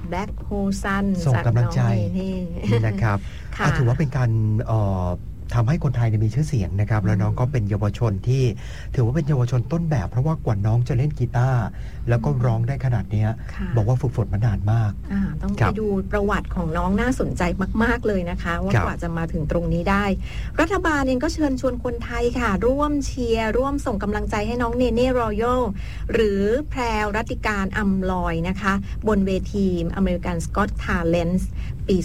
แบล็คโฮซันส่งกำลังใจนี่นะครับถือว่าเป็นการทำให้คนไทยมีชื่อเสียงนะครับแล้วน้องก็เป็นเยาวชนที่ถือว่าเป็นเยาวชนต้นแบบเพราะว่ากว่าน้องจะเล่นกีตาร์แล้วก็ร้องได้ขนาดนี้บอกว่าฝึกฝนมานานมากต้องไปดูประวัติของน้องน่าสนใจมากๆเลยนะคะว่ากว่าจะมาถึงตรงนี้ได้รัฐบาลเองก็เชิญชวนคนไทยค่ะร่วมเชียร์ร่วมส่งกำลังใจให้น้องเนเน่รอยัลหรือแพรวรัตติการอำลอยนะคะบนเวที American Got Talent ปี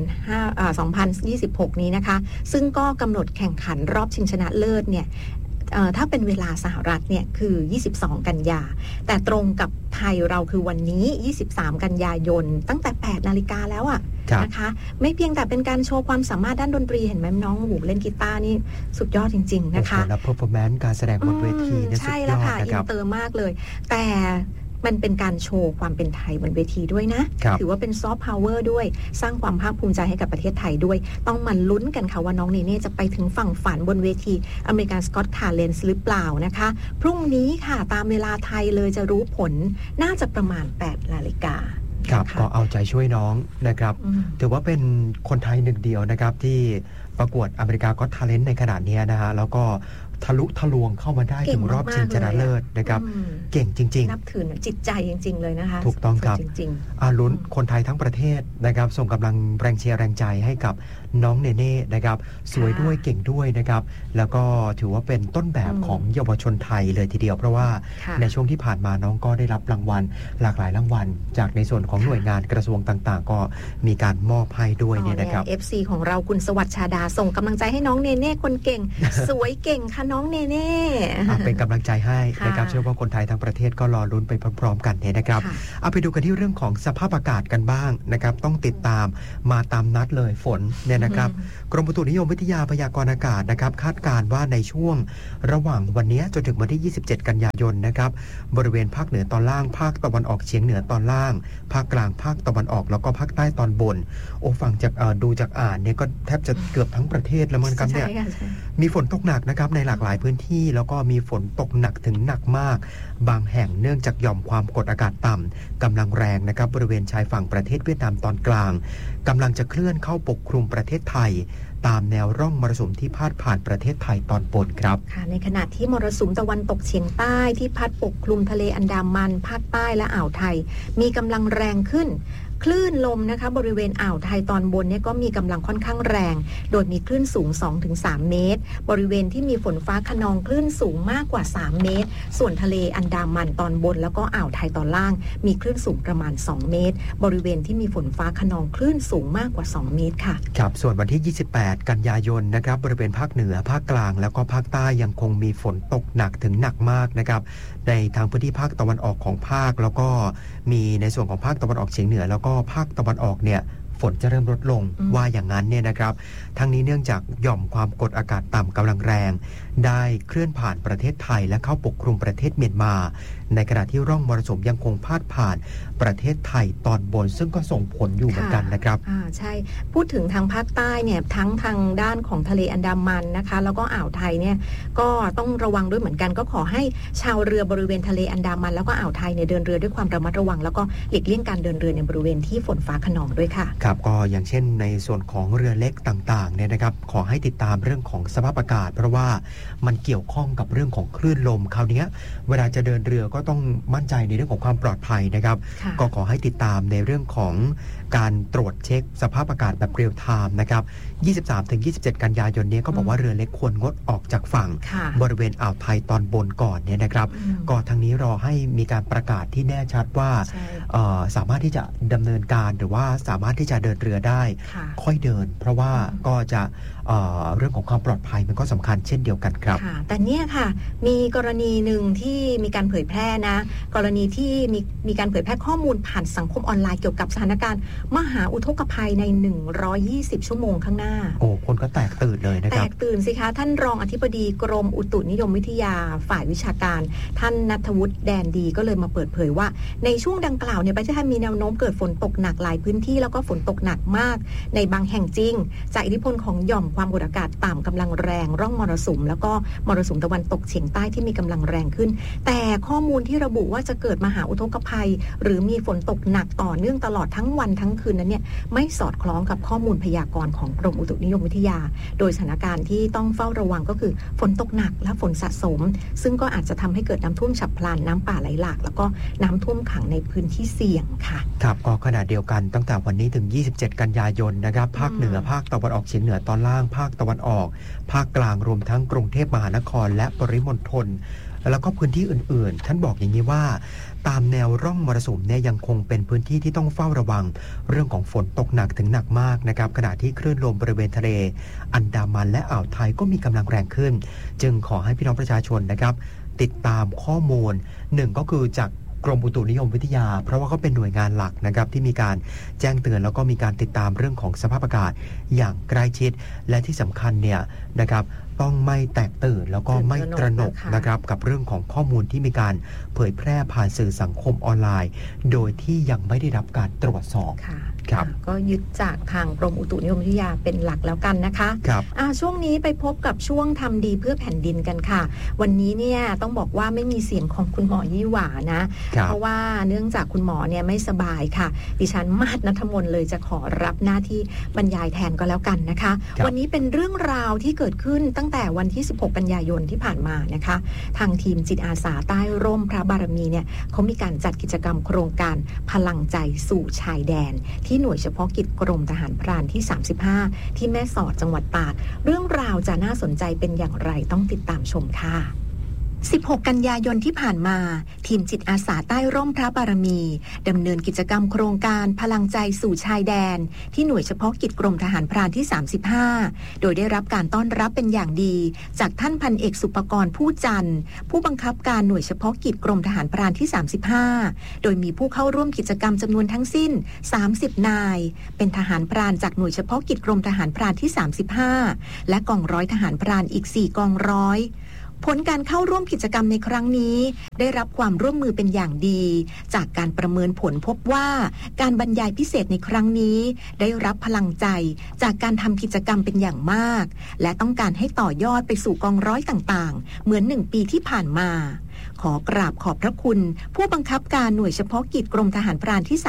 2026 นี้นะคะซึ่งก็กำหนดแข่งขันรอบชิงชนะเลิศเนี่ยถ้าเป็นเวลาสหรัฐเนี่ยคือ22กันยาแต่ตรงกับไทยเราคือวันนี้23กันยายนตั้งแต่ 8 นาฬิกาแล้วอ่ะนะคะไม่เพียงแต่เป็นการโชว์ความสามารถด้านดนตรีเห็นไหมน้องหูเล่นกีตาร์นี่สุดยอดจริงๆนะคะแล้ว performance การแสดงบนเวทีเนี่ยสุดยอดนะครับอินเตอร์มากเลยแต่มันเป็นการโชว์ความเป็นไทยบนเวทีด้วยนะถือว่าเป็นซอฟต์พาวเวอร์ด้วยสร้างความภาคภูมิใจให้กับประเทศไทยด้วยต้องมาลุ้นกันค่ะว่าน้องเนเน่จะไปถึงฝั่งฝันบนเวที American Got Talent หรือเปล่านะคะพรุ่งนี้ค่ะตามเวลาไทยเลยจะรู้ผลน่าจะประมาณ 8 นาฬิกาครับก็เอาใจช่วยน้องนะครับถือว่าเป็นคนไทยหนึ่งเดียวนะครับที่ประกวด American Got Talent ในขณะนี้นะฮะแล้วก็ทะลุทะลวงเข้ามาได้ถึงรอบชิงชนะเลิศนะครับเก่งจริงๆนับถือจิตใจจริงๆเลยนะคะถูกต้องครับลุ้นคนไทยทั้งประเทศนะครับส่งกำลังแรงเชียร์แรงใจให้กับน้องเนเน่นะครับสวยด้วยเก่งด้วยนะครับแล้วก็ถือว่าเป็นต้นแบบของเยาวชนไทยเลยทีเดียวเพราะว่าในช่วงที่ผ่านมาน้องก็ได้รับรางวัลหลากหลายรางวัลจากในส่วนของหน่วยงานกระทรวงต่างๆก็มีการมอบให้ด้วยเนี่ยนะครับ FC ของเราคุณสวัสดิ์ชาดาส่งกำลังใจให้น้องเนเน่คนเก่ง สวยเก่งค่ะน้องเนเน่เป็นกำลังใจให้นะครับเชื่อว่าคนไทยทั้งประเทศก็รอลุ้นไปพร้อมๆกันเนี่ยนะครับเอาไปดูกันที่เรื่องของสภาพอากาศกันบ้างนะครับต้องติดตามมาตามนัดเลยฝนเนี่ยนะครับกรมอุตุนิยมวิทยาพยากรณ์อากาศนะครับคาดการณ์ว่าในช่วงระหว่างวันนี้จนถึงวันที่27กันยายนนะครับบริเวณภาคเหนือตอนล่างภาคตะวันออกเฉียงเหนือตอนล่างภาคกลางภาคตะวันออกแล้วก็ภาคใต้ตอนบนฟังจากดูจากอ่านเนี่ยก็แทบจะเกือบทั้งประเทศแล้วมั้งครับเนี่ยมีฝนตกหนักนะครับในหลากหลายพื้นที่แล้วก็มีฝนตกหนักถึงหนักมากบางแห่งเนื่องจากหย่อมความกดอากาศต่ำกำลังแรงนะครับบริเวณชายฝั่งประเทศเวียดนามตอนกลางกำลังจะเคลื่อนเข้าปกคลุมประเทศไทยตามแนวร่องมรสุมที่พาดผ่านประเทศไทยตอนบนครับค่ะในขณะที่มรสุมตะวันตกเฉียงใต้ที่พัดปกคลุมทะเลอันดามันภาคใต้และอ่าวไทยมีกำลังแรงขึ้นคลื่นลมนะคะบริเวณอ่าวไทยตอนบนเนี่ยก็มีกำลังค่อนข้างแรงโดยมีคลื่นสูง 2-3 เมตรบริเวณที่มีฝนฟ้าคะนองคลื่นสูงมากกว่า3เมตรส่วนทะเลอันดามันตอนบนแล้วก็อ่าวไทยตอนล่างมีคลื่นสูงประมาณ2เมตรบริเวณที่มีฝนฟ้าคะนองคลื่นสูงมากกว่า2เมตรค่ะครับส่วนวันที่28กันยายนนะครับบริเวณภาคเหนือภาคกลางแล้วก็ภาคใต้ยังคงมีฝนตกหนักถึงหนักมากนะครับในทางพื้นที่ภาคตะวันออกของภาคแล้วก็มีในส่วนของภาคตะวันออกเฉียงเหนือแล้วก็ภาคตะวันออกเนี่ยฝนจะเริ่มลดลงว่าอย่างนั้นเนี่ยนะครับทั้งนี้เนื่องจากหย่อมความกดอากาศต่ำกำลังแรงได้เคลื่อนผ่านประเทศไทยและเข้าปกคลุมประเทศเมียนมาในขณะที่ร่องมรสุมยังคงพาดผ่านประเทศไทยตอนบนซึ่งก็ส่งผลอยู่เหมือนกันนะครับใช่พูดถึงทางภาคใต้เนี่ยทั้งทางด้านของทะเลอันดามันนะคะแล้วก็อ่าวไทยเนี่ยก็ต้องระวังด้วยเหมือนกันก็ขอให้ชาวเรือบริเวณทะเลอันดามันแล้วก็อ่าวไทยเนี่ยเดินเรือด้วยความระมัดระวังแล้วก็หลีกเลี่ยงการเดินเรือในบริเวณที่ฝนฟ้าคะนองด้วยค่ะครับก็อย่างเช่นในส่วนของเรือเล็กต่างๆเนี่ยนะครับขอให้ติดตามเรื่องของสภาพอากาศเพราะว่ามันเกี่ยวข้องกับเรื่องของคลื่นลมคราวนี้เวลาจะเดินเรือก็ต้องมั่นใจในเรื่องของความปลอดภัยนะครับก็ขอให้ติดตามในเรื่องของการตรวจเช็คสภาพอากาศแบบเรียลไทม์นะครับ 23-27 กันยายนนี้ก็บอกว่าเรือเล็กควรงดออกจากฝั่งบริเวณอ่าวไทยตอนบนก่อนเนี่ยนะครับก็ทางนี้รอให้มีการประกาศที่แน่ชัดว่าสามารถที่จะดำเนินการหรือว่าสามารถที่จะเดินเรือได้ค่อยเดินเพราะว่าก็จะเรื่องของความปลอดภัยมันก็สำคัญเช่นเดียวกันครับแต่เนี่ยค่ะมีกรณีหนึ่งที่มีการเผยแพร่นะกรณีที่มีการเผยแพร่ข้อมูลผ่านสังคมออนไลน์เกี่ยวกับสถานการณ์มหาอุทกภัยใน120ชั่วโมงข้างหน้าคนก็แตกตื่นเลยนะครับแตกตื่นสิคะท่านรองอธิบดีกรมอุตุนิยมวิทยาฝ่ายวิชาการท่านณัฐวุฒิแดนดีก็เลยมาเปิดเผยว่าในช่วงดังกล่าวเนี่ยประเทศไทยมีแนวโน้มเกิดฝนตกหนักหลายพื้นที่แล้วก็ฝนตกหนักมากในบางแห่งจริงจากอิทธิพลของหย่อมความกดอากาศต่ำกำลังแรงร่องมรสุมแล้วก็มรสุมตะวันตกเฉียงใต้ที่มีกำลังแรงขึ้นแต่ข้อมูลที่ระบุว่าจะเกิดมหาอุทกภัยหรือมีฝนตกหนักต่อเนื่องตลอดทั้งวันทั้งคืนนั้นเนี่ยไม่สอดคล้องกับข้อมูลพยากรณ์ของกรมอุตุนิยมวิทยาโดยสถานการณ์ที่ต้องเฝ้าระวังก็คือฝนตกหนักและฝนสะสมซึ่งก็อาจจะทำให้เกิดน้ำท่วมฉับพลันน้ำป่าไหลหลากแล้วก็น้ำท่วมขังในพื้นที่เสี่ยงค่ะครับก็ขณะเดียวกันตั้งแต่วันนี้ถึง27กันยายนนะครับภาคเหนือภาคตะวันออกเฉียงเหนือตอนล่างภาคตะวันออกภาคกลางรวมทั้งกรุงเทพมหานครและปริมณฑลแล้วก็พื้นที่อื่นๆท่านบอกอย่างนี้ว่าตามแนวร่องมรสุมเนี่ยยังคงเป็นพื้นที่ที่ต้องเฝ้าระวังเรื่องของฝนตกหนักถึงหนักมากนะครับขณะที่คลื่นลมบริเวณทะเลอันดามันและอ่าวไทยก็มีกำลังแรงขึ้นจึงขอให้พี่น้องประชาชนนะครับติดตามข้อมูลหนึ่งก็คือจากกรมอุตุนิยมวิทยาเพราะว่าเขาเป็นหน่วยงานหลักนะครับที่มีการแจ้งเตือนแล้วก็มีการติดตามเรื่องของสภาพอากาศอย่างใกล้ชิดและที่สำคัญเนี่ยนะครับต้องไม่แตกตื่นแล้วก็ไม่ตระหนกนะครับกับเรื่องของข้อมูลที่มีการเผยแพร่ผ่านสื่อสังคมออนไลน์โดยที่ยังไม่ได้รับการตรวจสอบก็ยึดจากทางกรมอุตุนิยมวิทยาเป็นหลักแล้วกันนะคะช่วงนี้ไปพบกับช่วงทำดีเพื่อแผ่นดินกันค่ะวันนี้เนี่ยต้องบอกว่าไม่มีเสียงของคุณหมอยี่หว่านะเพราะว่าเนื่องจากคุณหมอเนี่ยไม่สบายค่ะดิฉันมาศณัฐมนเลยจะขอรับหน้าที่บรรยายแทนก็แล้วกันนะคะวันนี้เป็นเรื่องราวที่เกิดขึ้นตั้งแต่วันที่16กันยายนที่ผ่านมานะคะทางทีมจิตอาสาใต้ร่มพระบารมีเนี่ยเขามีการจัดกิจกรรมโครงการพลังใจสู่ชายแดนที่หน่วยเฉพาะกิจกรมทหารพรานที่35ที่แม่สอดจังหวัดตากเรื่องราวจะน่าสนใจเป็นอย่างไรต้องติดตามชมค่ะ16กันยายนที่ผ่านมาทีมจิตอาสาใต้ร่มพระบารมีดำเนินกิจกรรมโครงการพลังใจสู่ชายแดนที่หน่วยเฉพาะกิจกรมทหารพรานที่35โดยได้รับการต้อนรับเป็นอย่างดีจากท่านพันเอกสุปกรณ์ผู้จันทร์ผู้บังคับการหน่วยเฉพาะกิจกรมทหารพรานที่35โดยมีผู้เข้าร่วมกิจกรรมจำนวนทั้งสิ้น30นายเป็นทหารพรานจากหน่วยเฉพาะกิจกรมทหารพรานที่35และกองร้อยทหารพรานอีก4กองร้อยผลการเข้าร่วมกิจกรรมในครั้งนี้ได้รับความร่วมมือเป็นอย่างดีจากการประเมินผลพบว่าการบรรยายพิเศษในครั้งนี้ได้รับพลังใจจากการทำกิจกรรมเป็นอย่างมากและต้องการให้ต่อยอดไปสู่กองร้อยต่างๆเหมือน1ปีที่ผ่านมาขอกราบขอบพระคุณผู้บังคับการหน่วยเฉพาะกิจกรมทหารพรานที่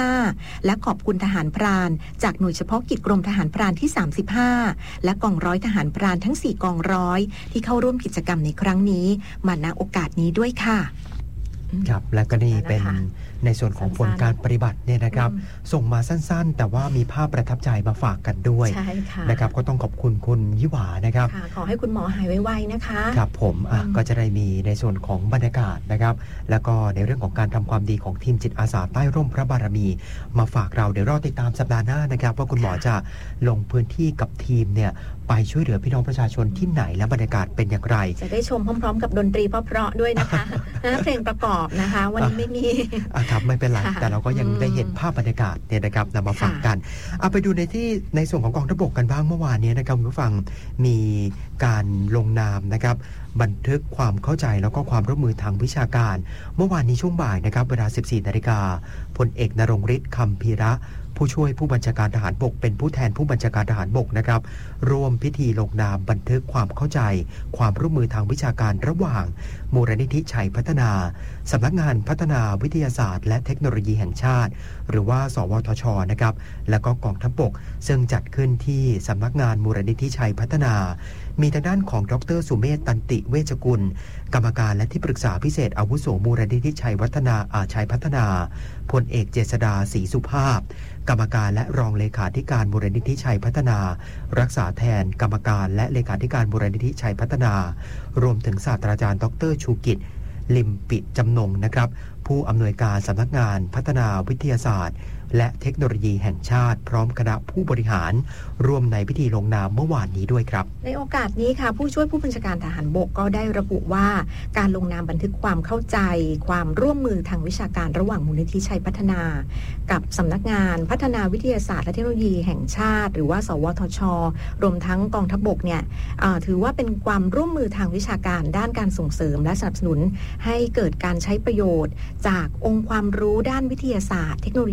35และขอบคุณทหารพรานจากหน่วยเฉพาะกิจกรมทหารพรานที่35และกองร้อยทหารพรานทั้ง4กองร้อยที่เข้าร่วมกิจกรรมในครั้งนี้มาณโอกาสนี้ด้วยค่ะครับและก็นี่เป็นในส่วนของผลการปฏิบัติเนี่ยนะครับส่งมาสั้นๆแต่ว่ามีภาพประทับใจมาฝากกันด้วยนะครับก็ต้องขอบคุณคุณยี่หวานะครับขอให้คุณหมอหายไวๆนะคะครับผมก็จะได้มีในส่วนของบรรยากาศนะครับแล้วก็ในเรื่องของการทำความดีของทีมจิตอาสาใต้ร่มพระบารมีมาฝากเราเดี๋ยวรอติดตามสัปดาห์หน้านะครับว่าคุณหมอจะลงพื้นที่กับทีมเนี่ยไปช่วยเหลือพี่น้องประชาชนที่ไหนและบรรยากาศเป็นอย่างไรจะได้ชมพร้อมๆกับดนตรีเพราะๆด้วยนะคะเพลงประกอบนะคะวันนี้ไม่มีครับไม่เป็นไรแต่เราก็ยังได้เห็นภาพบรรยากาศเนี่ยนะครับนำมาฝากกันเอาไปดูในส่วนของกองทัพบกกันบ้างเมื่อวานนี้นะครับคุณผู้ฟังมีการลงนามนะครับบันทึกความเข้าใจแล้วก็ความร่วมมือทางวิชาการเมื่อวานนี้ช่วงบ่ายนะครับเวลา 14:00 น.พลเอกณรงค์ฤทธิ์คำพีระผู้ช่วยผู้บัญชาการทหารบกเป็นผู้แทนผู้บัญชาการทหารบกนะครับร่วมพิธีลงนามบันทึกความเข้าใจความร่วมมือทางวิชาการระหว่างมูลนิธิชัยพัฒนาสำนักงานพัฒนาวิทยาศาสตร์และเทคโนโลยีแห่งชาติหรือว่าสวทช.นะครับและก็กองทัพบกซึ่งจัดขึ้นที่สำนักงานมูลนิธิชัยพัฒนามีทางด้านของดร.สุเมธ ตันติเวชกุลกรรมการและที่ปรึกษาพิเศษอาวุโสมูลนิธิชัยพัฒนาพลเอกเจษฎาศรีสุภาพกรรมการและรองเลขาธิการมูลนิธิชัยพัฒนารักษาแทนกรรมการและเลขาธิการมูลนิธิชัยพัฒนารวมถึงศาสตราจารย์ดร.ชูกิจลิมปิจำนงนะครับผู้อำนวยการสำนักงานพัฒนาวิทยาศาสตร์และเทคโนโลยีแห่งชาติพร้อมคณะผู้บริหารร่วมในพิธีลงนามเมื่อวานนี้ด้วยครับในโอกาสนี้ค่ะผู้ช่วยผู้บัญชาการทหารบกก็ได้ระบุว่าการลงนามบันทึกความเข้าใจความร่วมมือทางวิชาการระหว่างมูลนิธิชัยพัฒนากับสำนักงานพัฒนาวิทยาศาสตร์และเทคโนโลยีแห่งชาติหรือว่าสวทช.รวมทั้งกองทัพบกเนี่ยถือว่าเป็นความร่วมมือทางวิชาการด้านการส่งเสริมและสนับสนุนให้เกิดการใช้ประโยชน์จากองค์ความรู้ด้านวิทยาศาสตร์เทคโนโลยีแล้วก็น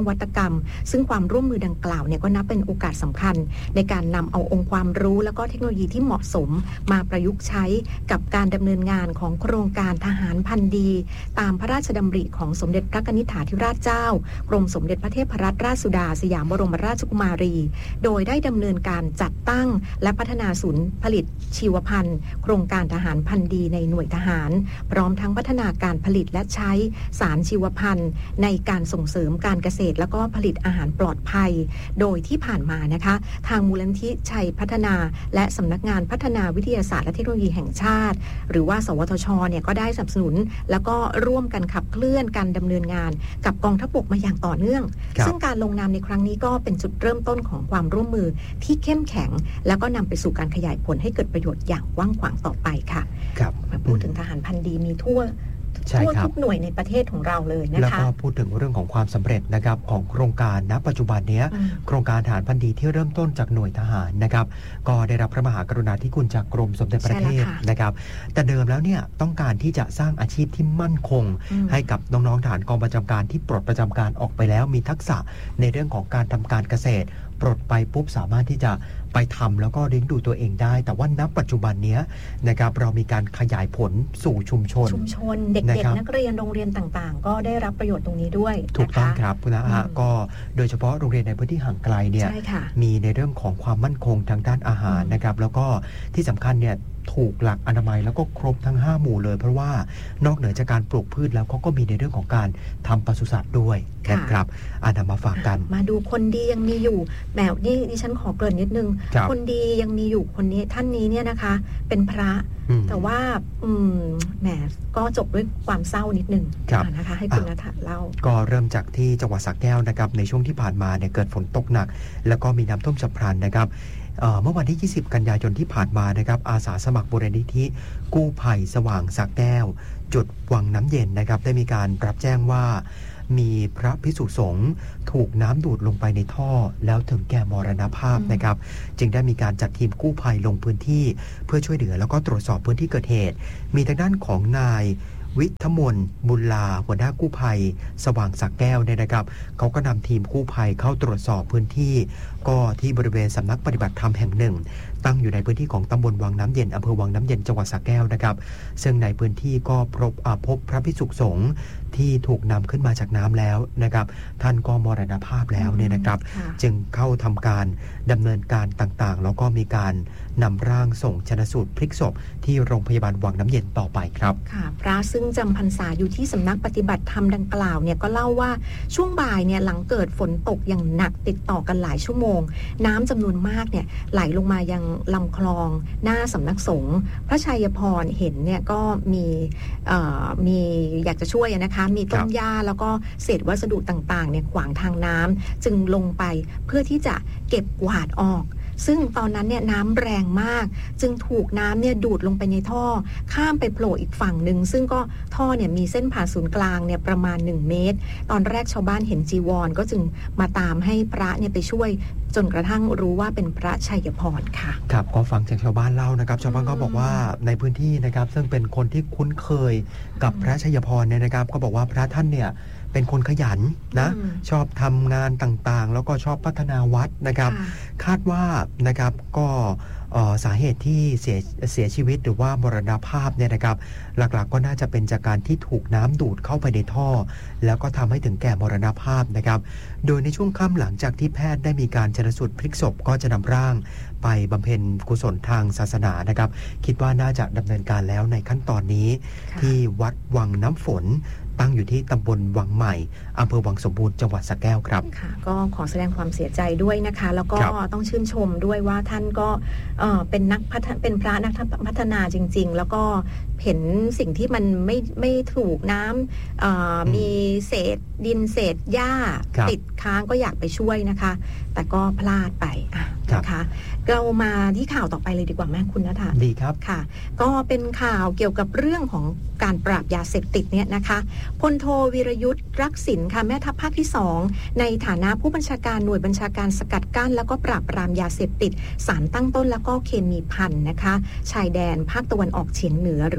วัตกรรมซึ่งความร่วมมือดังกล่าวเนี่ยก็นับเป็นโอกาสสำคัญในการนำเอาองค์ความรู้และก็เทคโนโลยีที่เหมาะสมมาประยุกต์ใช้กับการดำเนินงานของโครงการทหารพันธุ์ดีตามพระราชดำริของสมเด็จพระนิธิถาธิราชเจ้ากรมสมเด็จพระเทพรัตนราชสุดาสยามบรมราชกุมารีโดยได้ดำเนินการจัดตั้งและพัฒนาศูนย์ผลิตชีวพันธุ์โครงการทหารพันธุ์ดีในหน่วยทหารพร้อมทั้งพัฒนาการผลิตและใช้สารชีวพันธุ์ในการส่งเสริมการเกษตรและก็ผลิตอาหารปลอดภัยโดยที่ผ่านมานะคะทางมูลนิธิชัยพัฒนาและสำนักงานพัฒนาวิทยาศาสตร์และเทคโนโลยีแห่งชาติหรือว่าสวทชเนี่ยก็ได้สนับสนุนแล้วก็ร่วมกันขับเคลื่อนการดำเนินงานกับกองทัพบกมาอย่างต่อเนื่องซึ่งการลงนามในครั้งนี้ก็เป็นจุดเริ่มต้นของความร่วมมือที่เข้มแข็งแล้วก็นำไปสู่การขยายผลให้เกิดประโยชน์อย่างกว้างขวางต่อไปค่ะมาพูดถึงทหารพันธุ์ดีมีทั่วทุกหน่วยในประเทศของเราเลยนะคะแล้วก็พูดถึงเรื่องของความสำเร็จนะครับของโครงการณปัจจุบันนี้โครงการทหารพันธุ์ดีที่เริ่มต้นจากหน่วยทหารนะครับก็ได้รับพระมหากรุณาธิคุณจากกรมสมเด็จพระเทพนะครับแต่เดิมแล้วเนี่ยต้องการที่จะสร้างอาชีพที่มั่นคงให้กับน้องๆทหารกองประจำการที่ปลดประจำการออกไปแล้วมีทักษะในเรื่องของการทำการเกษตรปลดไปปุ๊บสามารถที่จะไปทำแล้วก็เลี้ยงดูตัวเองได้แต่ว่าณปัจจุบันนี้นะครับเรามีการขยายผลสู่ชุมชนเด็กๆนักเรียนโรงเรียนต่างๆก็ได้รับประโยชน์ตรงนี้ด้วยถูกต้องครับนะฮะก็โดยเฉพาะโรงเรียนในพื้นที่ห่างไกลเนี่ยมีในเรื่องของความมั่นคงทางด้านอาหารนะครับแล้วก็ที่สำคัญเนี่ยถูกหลักอนามัยแล้วก็ครบทั้ง5หมู่เลยเพราะว่านอกเหนือจากการปลูกพืชแล้วเขาก็มีในเรื่องของการทำปศุสัตว์ด้วยนะครับนำมาฝากกันมาดูคนดียังมีอยู่แบบนี้ดิฉันขอเกริ่นนิดนึงคนดียังมีอยู่คนนี้ท่านนี้เนี่ยนะคะเป็นพระแต่ว่าแหมก็จบด้วยความเศร้านิดนึงนะคะให้คุณณัฐเล่าก็เริ่มจากที่จังหวัดสระแก้วนะครับในช่วงที่ผ่านมาเนี่ยเกิดฝนตกหนักแล้วก็มีน้ำท่วมฉับพลันนะครับเมื่อวันที่20กันยายนที่ผ่านมานะครับอาสาสมัครมูลนิธิกู้ภัยสว่างสระแก้วจุดวังน้ำเย็นนะครับได้มีการรับแจ้งว่ามีพระภิกษุสงฆ์ถูกน้ำดูดลงไปในท่อแล้วถึงแก่มรณภาพนะครับจึงได้มีการจัดทีมกู้ภัยลงพื้นที่เพื่อช่วยเหลือแล้วก็ตรวจสอบพื้นที่เกิดเหตุมีทางด้านของนายวิทมนบุญลาหัวหน้ากู้ภัยสว่างสระแก้วเนี่ยนะครับเขาก็นำทีมกู้ภัยเข้าตรวจสอบพื้นที่ก็ที่บริเวณสำนักปฏิบัติธรรมแห่งหนึ่งตั้งอยู่ในพื้นที่ของตำบลวังน้ำเย็นอำเภอวังน้ำเย็นจังหวัดสระแก้วนะครับซึ่งในพื้นที่ก็พบพระภิกษุสงฆ์ที่ถูกนำขึ้นมาจากน้ำแล้วนะครับท่านก็มรณภาพแล้วเนี่ยนะครับจึงเข้าทำการดำเนินการต่างๆแล้วก็มีการนำร่างส่งชันสูตรพลิกศพที่โรงพยาบาลวังน้ำเย็นต่อไปครับค่ะพระซึ่งจำพรรษาอยู่ที่สำนักปฏิบัติธรรมดังกล่าวเนี่ยก็เล่าว่าช่วงบ่ายเนี่ยหลังเกิดฝนตกอย่างหนักติดต่อกันหลายชั่วโมงน้ำจำนวนมากเนี่ยไหลลงมายังลำคลองหน้าสำนักสงฆ์พระชัยพรเห็นเนี่ยก็มีอยากจะช่วยนะคะมีต้นหญ้าแล้วก็เศษวัสดุต่างๆเนี่ยขวางทางน้ำจึงลงไปเพื่อที่จะเก็บกวาดออกซึ่งตอนนั้นเนี่ยน้ำแรงมากจึงถูกน้ำเนี่ยดูดลงไปในท่อข้ามไปโผล่อีกฝั่งหนึ่งซึ่งก็ท่อเนี่ยมีเส้นผ่าศูนย์กลางเนี่ยประมาณ1เมตรตอนแรกชาวบ้านเห็นจีวรก็จึงมาตามให้พระเนี่ยไปช่วยจนกระทั่งรู้ว่าเป็นพระชัยพรค่ะครับก็ฟังจากชาวบ้านเล่านะครับชาวบ้านก็บอกว่าในพื้นที่นะครับซึ่งเป็นคนที่คุ้นเคยกับพระชัยพรเนี่ยนะครับก็บอกว่าพระท่านเนี่ยเป็นคนขยันนะชอบทำงานต่างๆแล้วก็ชอบพัฒนาวัดนะครับคาดว่านะครับก็สาเหตุที่เสียชีวิตหรือว่ามรณภาพเนี่ยนะครับหลักๆก็น่าจะเป็นจากการที่ถูกน้ำดูดเข้าไปในท่อแล้วก็ทำให้ถึงแก่มรณภาพนะครับโดยในช่วงค่ำหลังจากที่แพทย์ได้มีการชันสูตรพลิกศพก็จะนำร่างไปบำเพ็ญกุศลทางศาสนานะครับคิดว่าน่าจะดำเนินการแล้วในขั้นตอนนี้ที่วัดวังน้ำฝนตั้งอยู่ที่ตำบลวังใหม่อำเภอวังสมบูรณ์จังหวัดสระแก้วครับค่ะก็ขอแสดงความเสียใจด้วยนะคะแล้วก็ต้องชื่นชมด้วยว่าท่านก็เป็นพระนักพัฒนาจริงๆแล้วก็เห็นสิ่งที่มันไม่ถูกน้ำมีเศษดินเศษหญ้าติดค้างก็อยากไปช่วยนะคะแต่ก็พลาดไปนะคะเรามาที่ข่าวต่อไปเลยดีกว่าแม่คุณณัฐดีครับค่ะก็เป็นข่าวเกี่ยวกับเรื่องของการปราบยาเสพติดเนี่ยนะคะพลโทวีรยุทธ์รักษิณค่ะแม่ทัพภาคที่2ในฐานะผู้บัญชาการหน่วยบัญชาการสกัดกั้นแล้วก็ปราบปรามยาเสพติดสารตั้งต้นแล้วก็เคมีพันนะคะชายแดนภาคตะวันออกเฉียงเหนือหรือ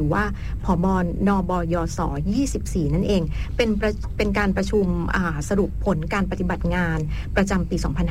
รือว่าผบ.นบยส. 24นั่นเองเป็นการประชุมสรุปผลการปฏิบัติงานประจำปี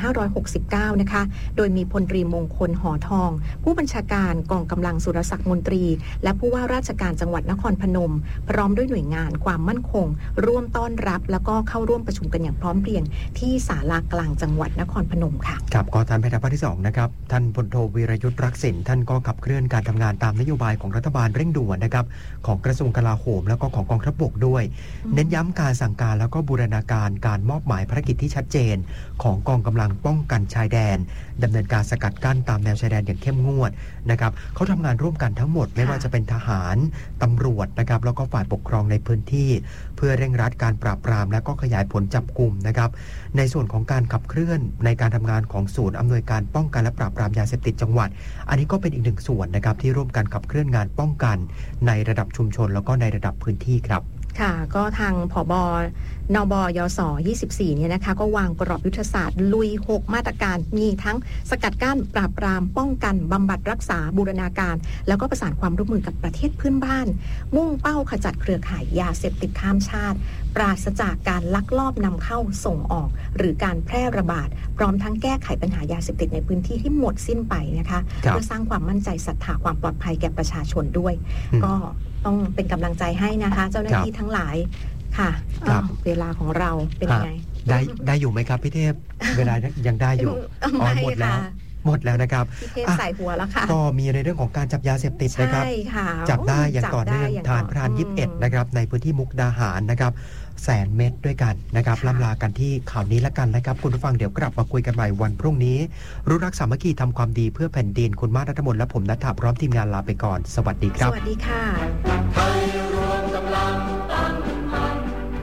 2569นะคะโดยมีพลตรีมงคลหอทองผู้บัญชาการกองกำลังสุรศักดิ์มนตรีและผู้ว่าราชการจังหวัดนครพนมพร้อมด้วยหน่วยงานความมั่นคงร่วมต้อนรับแล้วก็เข้าร่วมประชุมกันอย่างพร้อมเพรียงที่ศาลากลางจังหวัดนครพนมค่ะครับก็ท่านแม่ทัพภาคที่2นะครับท่านพลโทวีรยุทธ์รักษิณท่านก็ขับเคลื่อนการทำงานตามนโยบายของรัฐบาลเร่งด่วนนะครับของกระทรวงกลาโหมแล้วก็ของกองทัพบกด้วยเน้นย้ำการสั่งการแล้วก็บูรณาการการมอบหมายภารกิจที่ชัดเจนของกองกำลังป้องกันชายแดนดำเนินการสกัดกั้นตามแนวชายแดนอย่างเข้มงวดนะครับเขาทำงานร่วมกันทั้งหมดไม่ว่าจะเป็นทหารตำรวจนะครับแล้วก็ฝ่ายปกครองในพื้นที่เพื่อเร่งรัดการปราบปรามและก็ขยายผลจับกลุ่มนะครับในส่วนของการขับเคลื่อนในการทำงานของศูนย์อำนวยการป้องกันและปราบปรามยาเสพติดจังหวัดอันนี้ก็เป็นอีกหนึ่งส่วนนะครับที่ร่วมกันขับเคลื่อนงานป้องกันในระดับชุมชนแล้วก็ในระดับพื้นที่ครับค่ะก็ทางผบ.นบยส. 24เนี่ยนะคะก็วางกรอบยุทธศาสตร์ลุย6มาตรการมีทั้งสกัดกั้นปราบปรามป้องกันบำบัดรักษาบูรณาการแล้วก็ประสานความร่วมมือกับประเทศเพื่อนบ้านมุ่งเป้าขจัดเครือข่ายยาเสพติดข้ามชาติปราศจากการลักลอบนำเข้าส่งออกหรือการแพร่ระบาดพร้อมทั้งแก้ไขปัญหายาเสพติดในพื้นที่ที่หมดสิ้นไปนะคะเพื่อสร้างความมั่นใจศรัทธาความปลอดภัยแก่ประชาชนด้วยก็ต้องเป็นกำลังใจให้นะคะเจ้าหน้าที่ทั้งหลายค่ะเวลาของเราเป็นยังไงได้อยู่ไหมครับพี่เทพเวลายังได้อยู่หมดแล้วนะครับพี่เทพใส่หัวแล้วค่ะก็มีในเรื่องของการจับยาเสพติดนะครับจับได้อย่างต่อเนื่องฐานพราน21นะครับในพื้นที่มุกดาหารนะครับ100,000 เม็ดด้วยกันนะครับล่ำลากันที่ข่าวนี้ละกันนะครับคุณผู้ฟังเดี๋ยวกลับมาคุยกันใหม่วันพรุ่งนี้รู้รักสามัคคีทำความดีเพื่อแผ่นดินคุณมาศ ณัฐมนต์และผมณัฐพร้อมทีมงานลาไปก่อนสวัสดีครับสวัสดีค่ะไทยรวมกำลังตั้งมั่น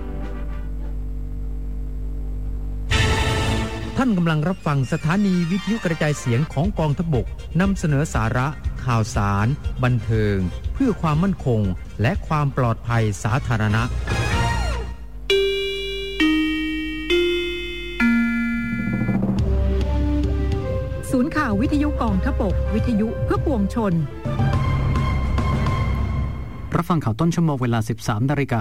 ท่านกำลังรับฟังสถานีวิทยุกระจายเสียงของกองทัพบกนำเสนอสาระข่าวสารบันเทิงเพื่อความมั่นคงและความปลอดภัยสาธารณะศูนย์ข่าววิทยุกองทัพบกวิทยุเพื่อปวงชนรับฟังข่าวต้นชั่วโมงเวลา 13:00 น.